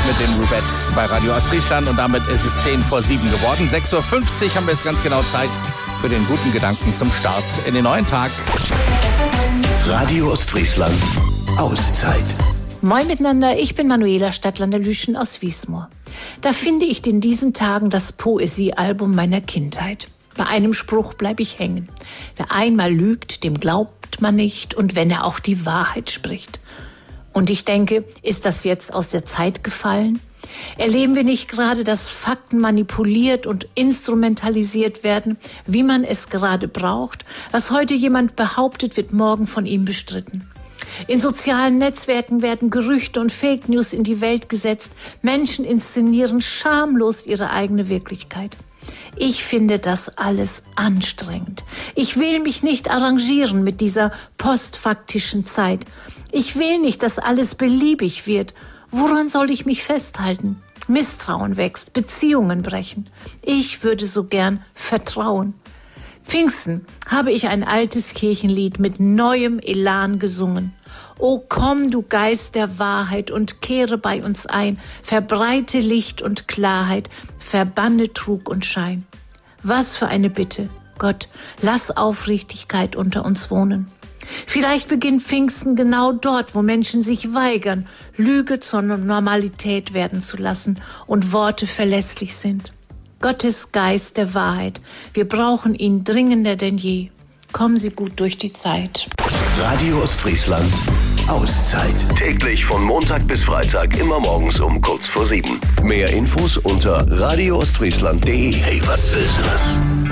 mit den Rubettes bei Radio Ostfriesland und damit ist es 6:10 geworden. 6:50 Uhr haben wir jetzt ganz genau Zeit für den guten Gedanken zum Start in den neuen Tag. Radio Ostfriesland, Auszeit. Moin miteinander, ich bin Manuela Stadtlander-Lüschen aus Wiesmoor. Da finde ich in diesen Tagen das Poesiealbum meiner Kindheit. Bei einem Spruch bleibe ich hängen. Wer einmal lügt, dem glaubt man nicht und wenn er auch die Wahrheit spricht. Und ich denke, ist das jetzt aus der Zeit gefallen? Erleben wir nicht gerade, dass Fakten manipuliert und instrumentalisiert werden, wie man es gerade braucht? Was heute jemand behauptet, wird morgen von ihm bestritten. In sozialen Netzwerken werden Gerüchte und Fake News in die Welt gesetzt. Menschen inszenieren schamlos ihre eigene Wirklichkeit. Ich finde das alles anstrengend. Ich will mich nicht arrangieren mit dieser postfaktischen Zeit. Ich will nicht, dass alles beliebig wird. Woran soll ich mich festhalten? Misstrauen wächst, Beziehungen brechen. Ich würde so gern vertrauen. Pfingsten habe ich ein altes Kirchenlied mit neuem Elan gesungen. O komm, du Geist der Wahrheit und kehre bei uns ein, verbreite Licht und Klarheit, verbanne Trug und Schein. Was für eine Bitte, Gott, lass Aufrichtigkeit unter uns wohnen. Vielleicht beginnt Pfingsten genau dort, wo Menschen sich weigern, Lüge zur Normalität werden zu lassen und Worte verlässlich sind. Gottes Geist der Wahrheit, wir brauchen ihn dringender denn je. Kommen Sie gut durch die Zeit. Radio Ostfriesland, Auszeit. Täglich von Montag bis Freitag, immer morgens um 6:45. Mehr Infos unter radioostfriesland.de. Hey, was Business.